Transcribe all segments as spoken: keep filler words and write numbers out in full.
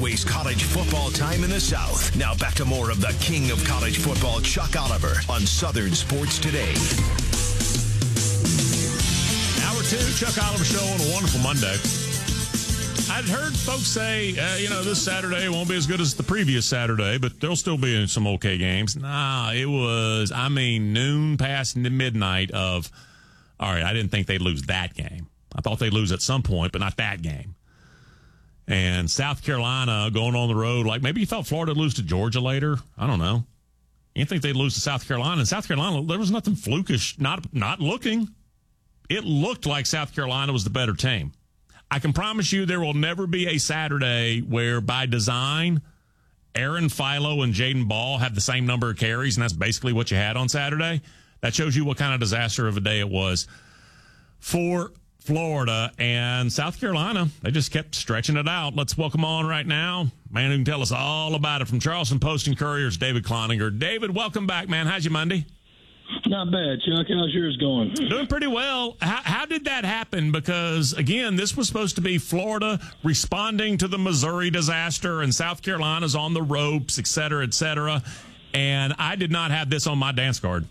always college football time in the South. Now back to more of the king of college football, Chuck Oliver, on Southern Sports Today. Hour two, Chuck Oliver Show on a wonderful Monday. I'd heard folks say, uh, you know, this Saturday won't be as good as the previous Saturday, but there'll still be some okay games. Nah, it was, I mean, noon past midnight of, all right, I didn't think they'd lose that game. I thought they'd lose at some point, but not that game. And South Carolina going on the road, like maybe you thought Florida would lose to Georgia later. I don't know. You didn't think they'd lose to South Carolina. And South Carolina, there was nothing flukish, not not looking. It looked like South Carolina was the better team. I can promise you there will never be a Saturday where, by design, Aaron Philo and Jaden Ball have the same number of carries, and that's basically what you had on Saturday. That shows you what kind of disaster of a day it was for Florida. And South Carolina, they just kept stretching it out. Let's welcome on right now, man who can tell us all about it from Charleston Post and Courier's David Cloninger. David, welcome back, man. How's your Monday? Not bad, Chuck. How's yours going? Doing pretty well. How, how did that happen? Because, again, this was supposed to be Florida responding to the Missouri disaster, and South Carolina's on the ropes, et cetera, et cetera. And I did not have this on my dance card.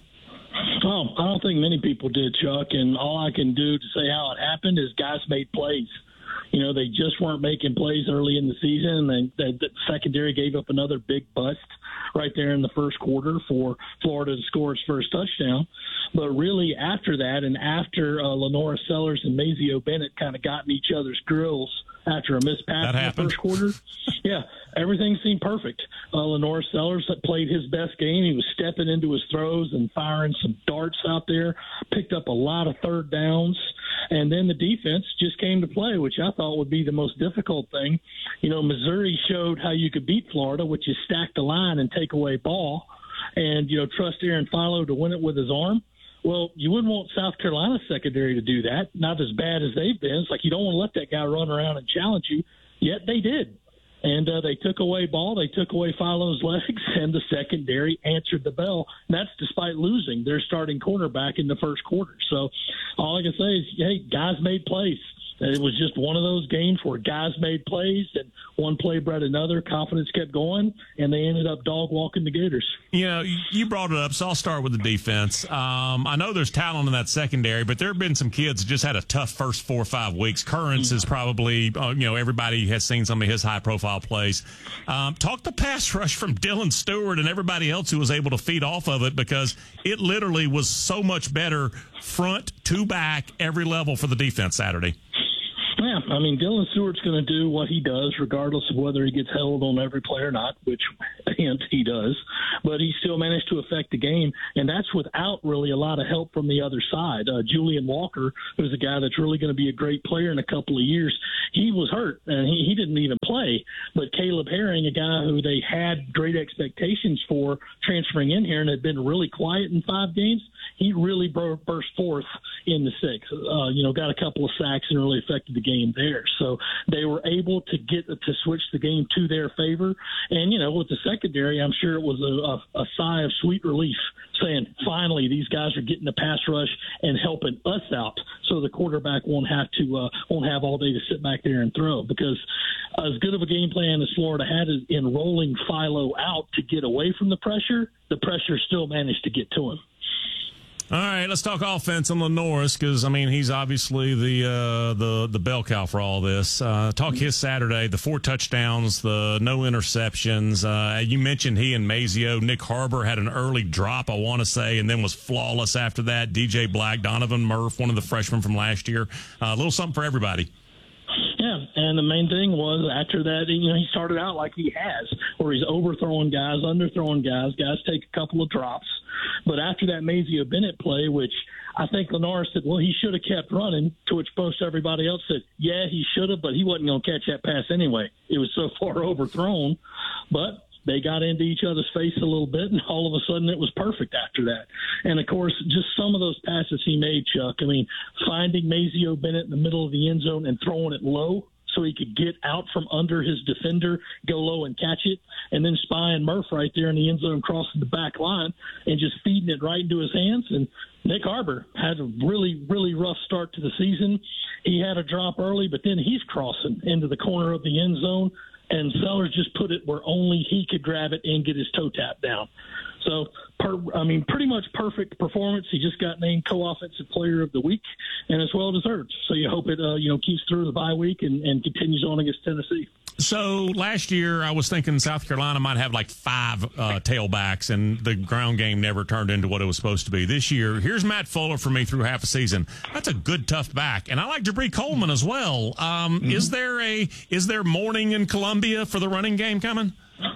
Oh, I don't think many people did, Chuck. And all I can do to say how it happened is guys made plays. You know, they just weren't making plays early in the season, and the, the secondary gave up another big bust right there in the first quarter for Florida to score its first touchdown. But really after that, and after uh, Lenora Sellers and Mazeo Bennett kind of got in each other's grills after a missed pass in the first quarter, yeah, everything seemed perfect. Uh, Lenora Sellers played his best game. He was stepping into his throws and firing some darts out there, picked up a lot of third downs. And then the defense just came to play, which I thought would be the most difficult thing. You know, Missouri showed how you could beat Florida, which is stack the line and take away ball and, you know, trust Aaron Philo to win it with his arm. Well, you wouldn't want South Carolina's secondary to do that, not as bad as they've been. It's like you don't want to let that guy run around and challenge you, yet they did. And uh, they took away ball, they took away Philo's legs, and the secondary answered the bell. And that's despite losing their starting cornerback in the first quarter. So all I can say is, hey, guys made plays. It was just one of those games where guys made plays and one play bred another. Confidence kept going, and they ended up dog walking the Gators. You know, you brought it up, so I'll start with the defense. Um, I know there's talent in that secondary, but there have been some kids that just had a tough first four or five weeks. Currents mm-hmm. is probably, uh, you know, everybody has seen some of his high-profile plays. Um, talk the pass rush from Dylan Stewart and everybody else who was able to feed off of it, because it literally was so much better front to back, every level for the defense Saturday. Yeah, I mean, Dylan Stewart's going to do what he does regardless of whether he gets held on every play or not, which, hint, he does. But he still managed to affect the game, and that's without really a lot of help from the other side. Uh, Julian Walker, who's a guy that's really going to be a great player in a couple of years, he was hurt, and he, he didn't even play. But Caleb Herring, a guy who they had great expectations for transferring in here and had been really quiet in five games, he really burst forth in the sixth. Uh, you know, got a couple of sacks and really affected the game there. So they were able to get to switch the game to their favor. And, you know, with the secondary, I'm sure it was a, a, a sigh of sweet relief saying, finally, these guys are getting the pass rush and helping us out so the quarterback won't have to uh, won't have all day to sit back there and throw. Because as good of a game plan as Florida had in rolling Philo out to get away from the pressure, the pressure still managed to get to him. All right, let's talk offense on Lenoris, because, I mean, he's obviously the uh, the the bell cow for all this. Uh, talk his Saturday, the four touchdowns, the no interceptions. Uh, you mentioned he and Mazeo. Nick Harbor had an early drop, I want to say, and then was flawless after that. D J Black, Donovan Murph, one of the freshmen from last year. Uh, a little something for everybody. Yeah, and the main thing was after that, you know, he started out like he has, where he's overthrowing guys, underthrowing guys. Guys take a couple of drops. But after that Mazeo Bennett play, which I think Lenore said, well, he should have kept running, to which most everybody else said, yeah, he should have, but he wasn't going to catch that pass anyway. It was so far overthrown. But they got into each other's face a little bit, and all of a sudden it was perfect after that. And, of course, just some of those passes he made, Chuck. I mean, finding Mazeo Bennett in the middle of the end zone and throwing it low so he could get out from under his defender, go low and catch it, and then spying Murph right there in the end zone crossing the back line and just feeding it right into his hands. And Nick Harbor had a really, really rough start to the season. He had a drop early, but then he's crossing into the corner of the end zone and Sellers just put it where only he could grab it and get his toe tap down. So, per, I mean, pretty much perfect performance. He just got named co-offensive player of the week, and it's well deserved. So you hope it, uh, you know, keeps through the bye week and, and continues on against Tennessee. So last year, I was thinking South Carolina might have like five uh, tailbacks, and the ground game never turned into what it was supposed to be. This year, here's Matt Fuller for me through half a season. That's a good, tough back, and I like Jabri Coleman as well. Um, mm-hmm. Is there a is there morning in Columbia for the running game coming?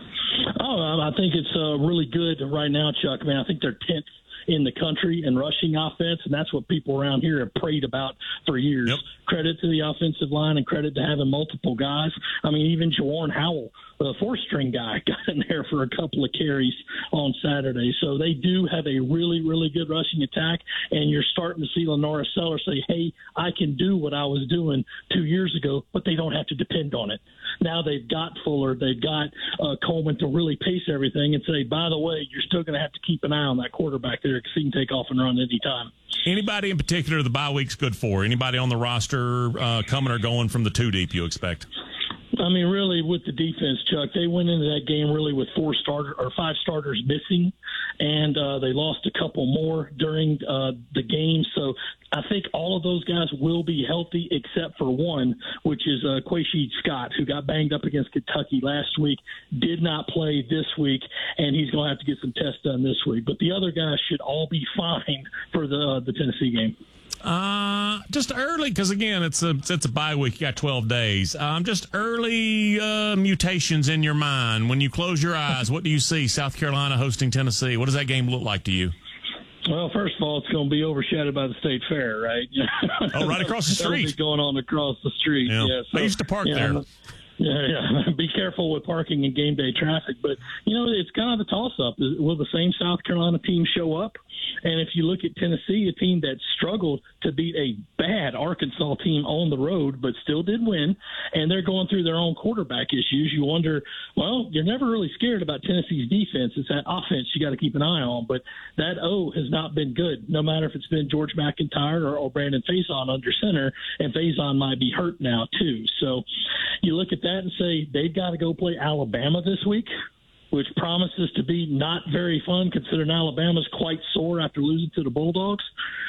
Oh, I think it's uh, really good right now, Chuck. I mean, I think they're tenth in the country in rushing offense, and that's what people around here have prayed about for years. Yep. Credit to the offensive line and credit to having multiple guys. I mean, even Jawan Howell, the four-string guy, got in there for a couple of carries on Saturday. So they do have a really, really good rushing attack, and you're starting to see Lenora Sellers say, hey, I can do what I was doing two years ago, but they don't have to depend on it. Now they've got Fuller, they've got uh, Coleman to really pace everything and say, by the way, you're still going to have to keep an eye on that quarterback there because he can take off and run any time. Anybody in particular the bye week's good for? Anybody on the roster uh, coming or going from the two deep you expect? I mean, really, with the defense, Chuck, they went into that game really with four starter or five starters missing, and uh, they lost a couple more during uh, the game. So I think all of those guys will be healthy except for one, which is uh, Quashid Scott, who got banged up against Kentucky last week, did not play this week, and he's going to have to get some tests done this week. But the other guys should all be fine for the uh, the Tennessee game. Uh, just early, because again, it's a it's a bye week. You got twelve days. Um, just early uh, mutations in your mind. When you close your eyes, what do you see? South Carolina hosting Tennessee. What does that game look like to you? Well, first of all, it's going to be overshadowed by the State Fair, right? Oh, right across the street. That'll be going on across the street. Yeah, yeah so, I used to park yeah, there. Yeah, yeah. Be careful with parking and game day traffic. But, you know, it's kind of a toss-up. Will the same South Carolina team show up? And if you look at Tennessee, a team that struggled to beat a bad Arkansas team on the road but still did win, and they're going through their own quarterback issues, you wonder, well, you're never really scared about Tennessee's defense. It's that offense you got to keep an eye on. But that O has not been good, no matter if it's been George McIntyre or, or Brandon Faison under center, and Faison might be hurt now too. So you look at that and say they've got to go play Alabama this week, which promises to be not very fun considering Alabama's quite sore after losing to the Bulldogs.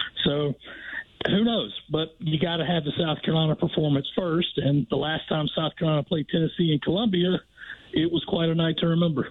So who knows? But you got to have the South Carolina performance first. And the last time South Carolina played Tennessee in Columbia, it was quite a night to remember.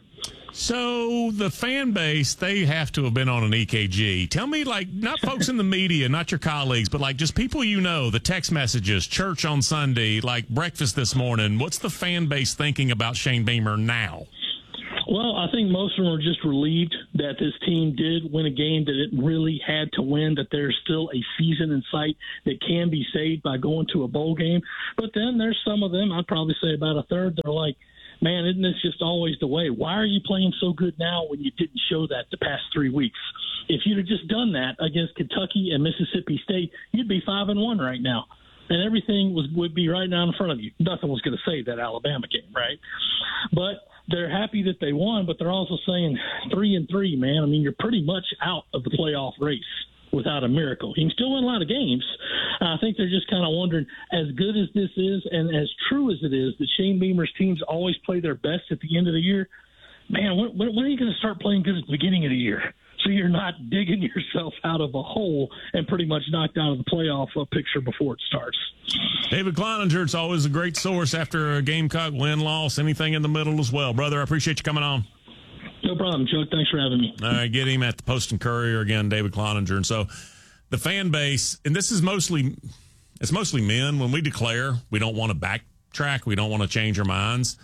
So the fan base, they have to have been on an E K G. Tell me, like, not folks in the media, not your colleagues, but like just people you know, the text messages, church on Sunday, like breakfast this morning. What's the fan base thinking about Shane Beamer now? Well, I think most of them are just relieved that this team did win a game that it really had to win, that there's still a season in sight that can be saved by going to a bowl game. But then there's some of them, I'd probably say about a third, that are like, man, isn't this just always the way? Why are you playing so good now when you didn't show that the past three weeks? If you'd have just done that against Kentucky and Mississippi State, you'd be five and one right now. And everything was would be right now in front of you. Nothing was going to save that Alabama game, right? But they're happy that they won, but they're also saying three and three, man. I mean, you're pretty much out of the playoff race without a miracle. You can still win a lot of games. I think they're just kind of wondering, as good as this is and as true as it is that Shane Beamer's teams always play their best at the end of the year, man, when, when are you going to start playing good at the beginning of the year? So you're not digging yourself out of a hole and pretty much knocked out of the playoff picture before it starts. David Kleininger, it's always a great source after a Gamecock win-loss, anything in the middle as well. Brother, I appreciate you coming on. No problem, Chuck. Thanks for having me. All right, get him at the Post and Courier again, David Kleininger. And so the fan base, and this is mostly, it's mostly men. When we declare we don't want to backtrack, we don't want to change our minds,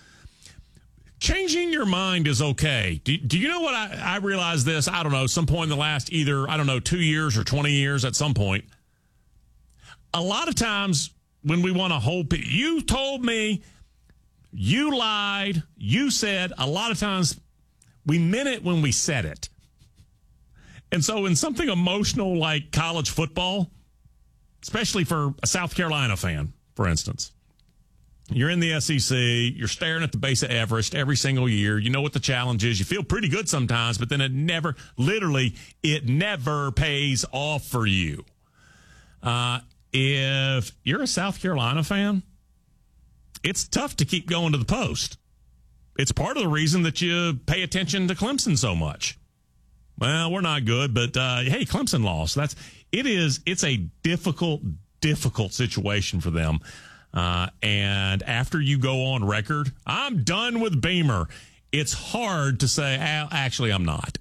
changing your mind is okay. Do, do you know what I, I realized this? I don't know, some point in the last either, I don't know, two years or twenty years at some point. A lot of times when we want to hold, you told me, you lied, you said, a lot of times we meant it when we said it. And so in something emotional like college football, especially for a South Carolina fan, for instance, you're in the S E C, you're staring at the base of Everest every single year. You know what the challenge is. You feel pretty good sometimes, but then it never, literally, it never pays off for you. Uh, if you're a South Carolina fan, it's tough to keep going to the Post it's part of the reason that you pay attention to Clemson so much. Well, we're not good, but uh, hey, Clemson lost. That's it is. It's a difficult, difficult situation for them. Uh, and after you go on record, I'm done with Beamer. It's hard to say, actually, I'm not.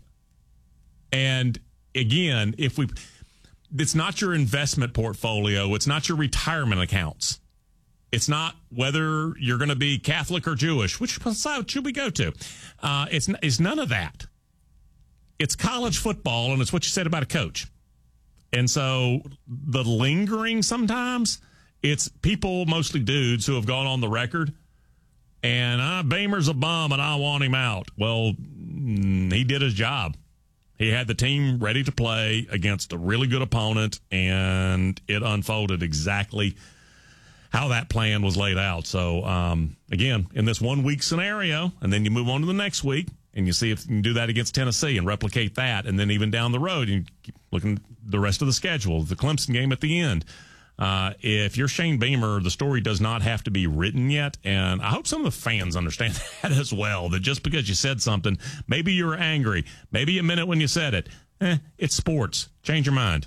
And again, if we, it's not your investment portfolio. It's not your retirement accounts. It's not whether you're going to be Catholic or Jewish. Which side should we go to? Uh, it's, it's none of that. It's college football, and it's what you said about a coach. And so the lingering sometimes, it's people, mostly dudes, who have gone on the record, and uh, Beamer's a bum, and I want him out. Well, he did his job. He had the team ready to play against a really good opponent, and it unfolded exactly how that plan was laid out. So, um, again, in this one-week scenario, and then you move on to the next week, and you see if you can do that against Tennessee and replicate that, and then even down the road, you keep looking at the rest of the schedule, the Clemson game at the end. Uh, if you're Shane Beamer, the story does not have to be written yet, and I hope some of the fans understand that as well, that just because you said something, maybe you were angry, maybe you meant it when you said it. Eh, it's sports. Change your mind.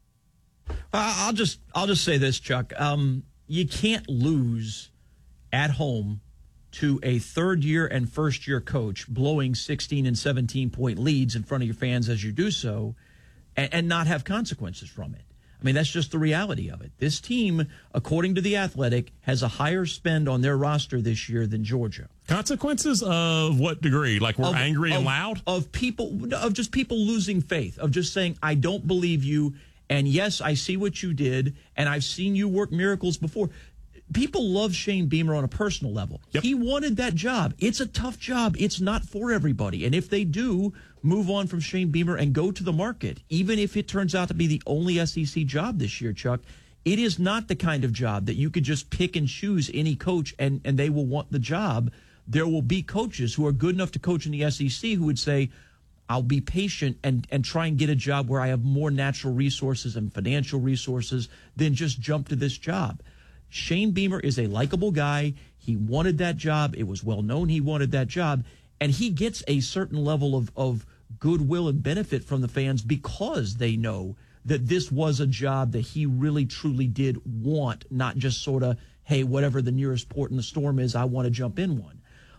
I'll just I'll just say this, Chuck. Um, you can't lose at home to a third-year and first-year coach blowing sixteen and seventeen-point leads in front of your fans as you do so, and, and not have consequences from it. I mean, that's just the reality of it. This team, according to The Athletic, has a higher spend on their roster this year than Georgia. Consequences of what degree? Like we're of, angry of, and loud? Of people, of just people losing faith, of just saying, I don't believe you, and yes, I see what you did, and I've seen you work miracles before. People love Shane Beamer on a personal level. Yep. He wanted that job. It's a tough job. It's not for everybody. And if they do move on from Shane Beamer and go to the market, even if it turns out to be the only S E C job this year, Chuck, it is not the kind of job that you could just pick and choose any coach and, and they will want the job. There will be coaches who are good enough to coach in the S E C who would say, I'll be patient and, and try and get a job where I have more natural resources and financial resources than just jump to this job. Shane Beamer is a likable guy. He wanted that job. It was well known he wanted that job. And he gets a certain level of, of goodwill and benefit from the fans because they know that this was a job that he really, truly did want, not just sort of, hey, whatever the nearest port in the storm is, I want to jump in one.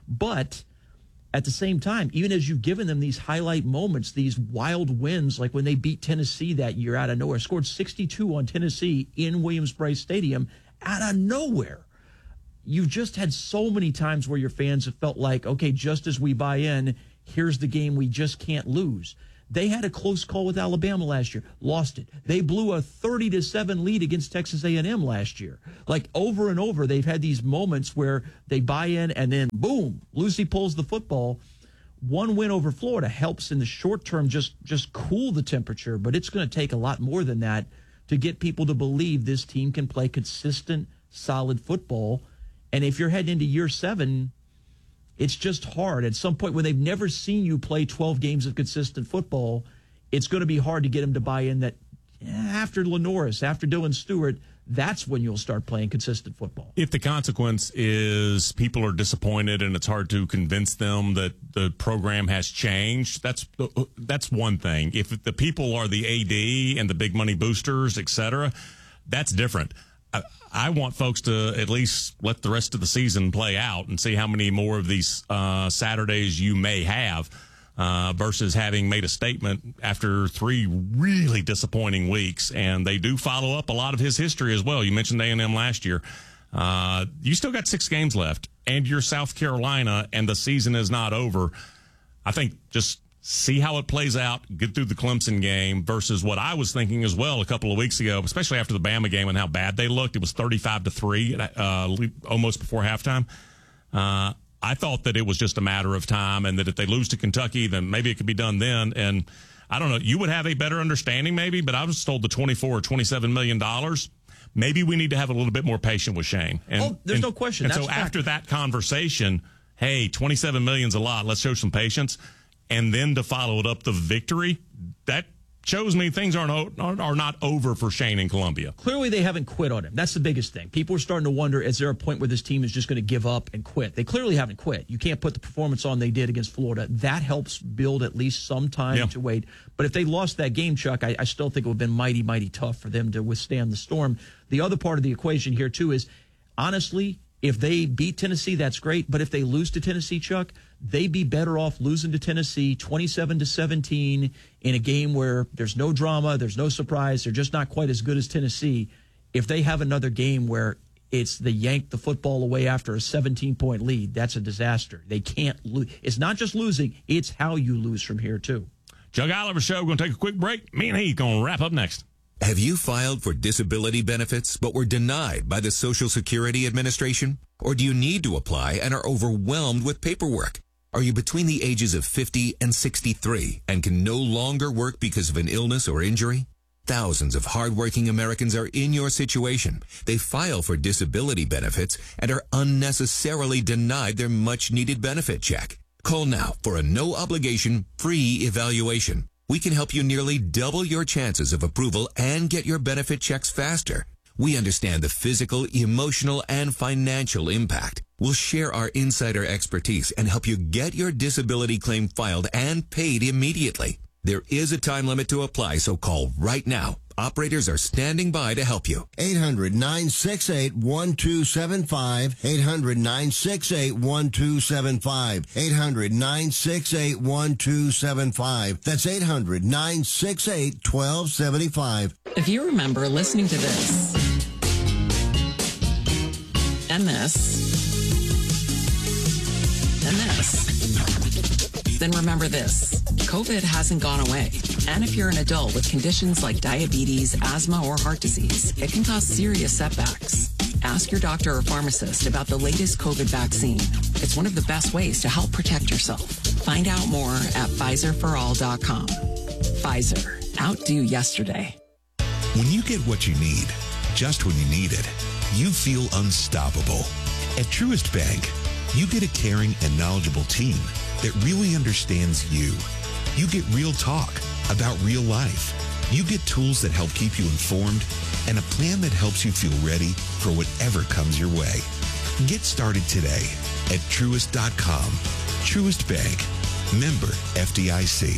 But at the same time, even as you've given them these highlight moments, these wild wins, like when they beat Tennessee that year out of nowhere, scored sixty-two on Tennessee in Williams-Brice Stadium, out of nowhere. You've just had so many times where your fans have felt like, okay, just as we buy in, here's the game we just can't lose. They had a close call with Alabama last year, lost it. They blew a thirty to seven lead against Texas A and M last year. Like over and over, they've had these moments where they buy in and then boom, Lucy pulls the football. One win over Florida helps in the short term just, just cool the temperature, but it's going to take a lot more than that to get people to believe this team can play consistent, solid football. And if you're heading into year seven, it's just hard. At some point when they've never seen you play twelve games of consistent football, it's going to be hard to get them to buy in that after Lenoris, after Dylan Stewart, that's when you'll start playing consistent football. If the consequence is people are disappointed and it's hard to convince them that the program has changed, that's that's one thing. If the people are the A D and the big money boosters, et cetera, that's different. I, I want folks to at least let the rest of the season play out and see how many more of these uh, Saturdays you may have. Uh, versus having made a statement after three really disappointing weeks. And they do follow up a lot of his history as well. You mentioned A and M last year. Uh, you still got six games left, and you're South Carolina, and the season is not over. I think just see how it plays out, get through the Clemson game versus what I was thinking as well a couple of weeks ago, especially after the Bama game and how bad they looked. It was thirty-five to three, uh, almost before halftime. Uh, I thought that it was just a matter of time and that if they lose to Kentucky, then maybe it could be done then. And I don't know, you would have a better understanding maybe, but I was told the twenty-four or twenty-seven million dollars. Maybe we need to have a little bit more patience with Shane. And, oh, there's and, no question. And That's so fact. after that conversation, hey, twenty-seven million is a lot. Let's show some patience. And then to follow it up, the victory, that shows me things aren't are, are not over for Shane in Columbia. Clearly, they haven't quit on him. That's the biggest thing. People are starting to wonder, is there a point where this team is just going to give up and quit? They clearly haven't quit. You can't put the performance on they did against Florida. That helps build at least some time yeah. to wait. But if they lost that game, Chuck, I, I still think it would have been mighty, mighty tough for them to withstand the storm. The other part of the equation here, too, is honestly, if they beat Tennessee, that's great. But if they lose to Tennessee, Chuck, they'd be better off losing to Tennessee twenty-seven to seventeen in a game where there's no drama, there's no surprise, they're just not quite as good as Tennessee. If they have another game where it's the yank the football away after a seventeen-point lead, that's a disaster. They can't lose. It's not just losing, it's how you lose from here, too. Chuck Oliver Show, going to take a quick break. Me and Heath going to wrap up next. Have you filed for disability benefits but were denied by the Social Security Administration? Or do you need to apply and are overwhelmed with paperwork? Are you between the ages of fifty and sixty-three and can no longer work because of an illness or injury? Thousands of hardworking Americans are in your situation. They file for disability benefits and are unnecessarily denied their much-needed benefit check. Call now for a no-obligation, free evaluation. We can help you nearly double your chances of approval and get your benefit checks faster. We understand the physical, emotional, and financial impact. We'll share our insider expertise and help you get your disability claim filed and paid immediately. There is a time limit to apply, so call right now. Operators are standing by to help you. eight hundred, nine six eight, one two seven five. eight hundred, nine six eight, one two seven five. eight hundred, nine six eight, one two seven five. That's eight hundred, nine six eight, one two seven five. If you remember listening to this and this and this, then remember this. COVID hasn't gone away. And if you're an adult with conditions like diabetes, asthma, or heart disease, it can cause serious setbacks. Ask your doctor or pharmacist about the latest COVID vaccine. It's one of the best ways to help protect yourself. Find out more at Pfizer for all dot com. Pfizer. Outdo yesterday. When you get what you need, just when you need it, you feel unstoppable. At Truist Bank, you get a caring and knowledgeable team that really understands you. You get real talk about real life. You get tools that help keep you informed and a plan that helps you feel ready for whatever comes your way. Get started today at Truist dot com. Truist Bank. Member F D I C.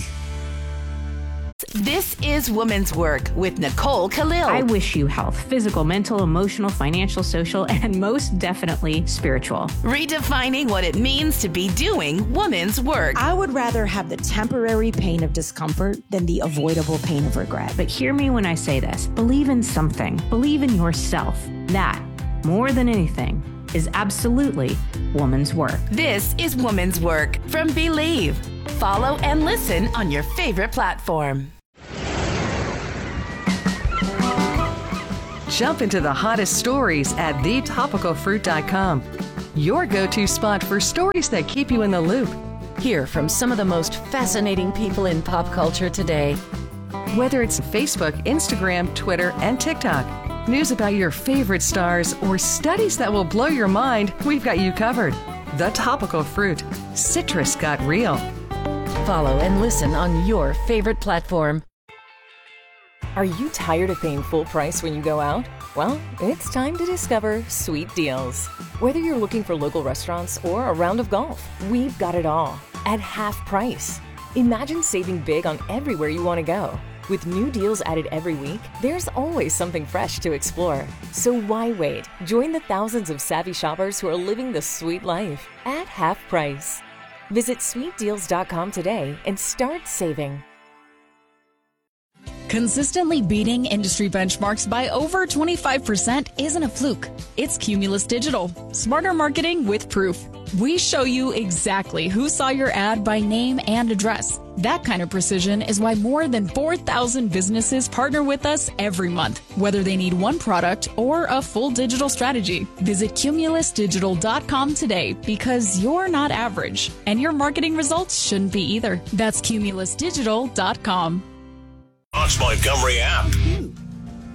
This is Women's Work with Nicole Khalil. I wish you health, physical, mental, emotional, financial, social, and most definitely spiritual. Redefining what it means to be doing women's work. I would rather have the temporary pain of discomfort than the avoidable pain of regret. But hear me when I say this. Believe in something. Believe in yourself. That, more than anything, is absolutely woman's work. This is Women's Work from Believe. Follow and listen on your favorite platform. Jump into the hottest stories at the topical fruit dot com. Your go-to spot for stories that keep you in the loop. Hear from some of the most fascinating people in pop culture today. Whether it's Facebook, Instagram, Twitter, and TikTok, news about your favorite stars, or studies that will blow your mind, we've got you covered. The Topical Fruit. Citrus got real. Follow and listen on your favorite platform. Are you tired of paying full price when you go out? Well, it's time to discover Sweet Deals. Whether you're looking for local restaurants or a round of golf, we've got it all at half price. Imagine saving big on everywhere you want to go. With new deals added every week, there's always something fresh to explore. So why wait? Join the thousands of savvy shoppers who are living the sweet life at half price. Visit sweet deals dot com today and start saving. Consistently beating industry benchmarks by over twenty-five percent isn't a fluke. It's Cumulus Digital. Smarter marketing with proof. We show you exactly who saw your ad by name and address. That kind of precision is why more than four thousand businesses partner with us every month, whether they need one product or a full digital strategy. Visit Cumulus Digital dot com today because you're not average, and your marketing results shouldn't be either. That's Cumulus Digital dot com. Fox Montgomery app.